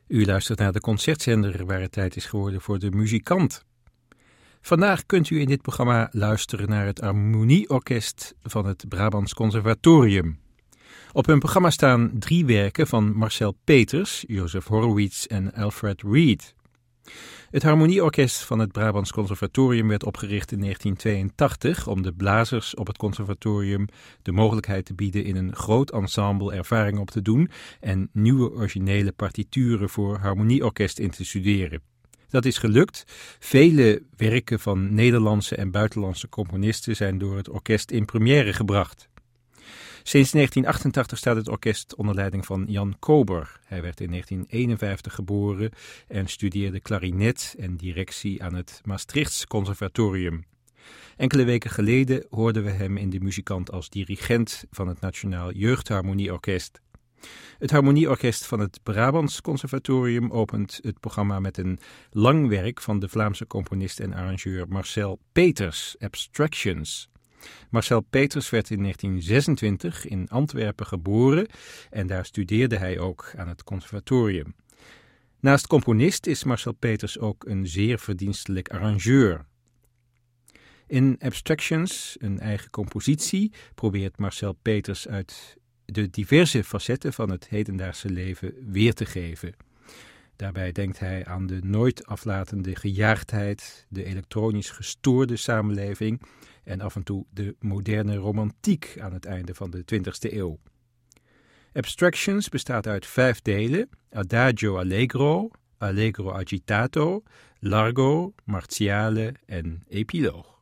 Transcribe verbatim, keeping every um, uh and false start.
U luistert naar de concertzender waar het tijd is geworden voor de muzikant. Vandaag kunt u in dit programma luisteren naar het Harmonieorkest van het Brabants Conservatorium. Op hun programma staan drie werken van Marcel Peters, Joseph Horowitz en Alfred Reed. Het Harmonieorkest van het Brabants Conservatorium werd opgericht in negentien tweeëntachtig om de blazers op het conservatorium de mogelijkheid te bieden in een groot ensemble ervaring op te doen en nieuwe originele partituren voor harmonieorkest in te studeren. Dat is gelukt. Vele werken van Nederlandse en buitenlandse componisten zijn door het orkest in première gebracht. Sinds negentien achtentachtig staat het orkest onder leiding van Jan Kober. Hij werd in negentien eenenvijftig geboren en studeerde klarinet en directie aan het Maastrichts Conservatorium. Enkele weken geleden hoorden we hem in de muzikant als dirigent van het Nationaal Jeugdharmonieorkest. Het Harmonieorkest van het Brabants Conservatorium opent het programma met een lang werk van de Vlaamse componist en arrangeur Marcel Peters, Abstractions. Marcel Peters werd in negentien zesentwintig in Antwerpen geboren en daar studeerde hij ook aan het conservatorium. Naast componist is Marcel Peters ook een zeer verdienstelijk arrangeur. In Abstractions, een eigen compositie, probeert Marcel Peters uit de diverse facetten van het hedendaagse leven weer te geven. Daarbij denkt hij aan de nooit aflatende gejaagdheid, de elektronisch gestoorde samenleving en af en toe de moderne romantiek aan het einde van de twintigste eeuw. Abstractions bestaat uit vijf delen: Adagio Allegro, Allegro Agitato, Largo, Martiale en Epiloog.